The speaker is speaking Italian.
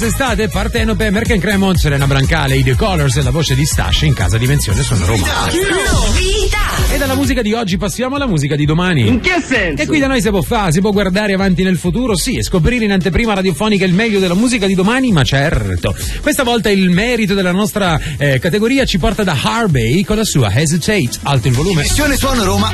Estate, Partenope, Merken Cremont, Serena Brancale, i The Colors e la voce di Stash in casa Dimensione Suono Roma. E dalla musica di oggi passiamo alla musica di domani. In che senso? Che qui da noi si può fare, si può guardare avanti nel futuro, sì, e scoprire in anteprima radiofonica il meglio della musica di domani, ma certo. Questa volta il merito della nostra categoria ci porta da Harvey con la sua Hesitate. Alto il volume. Dimensione Suono Roma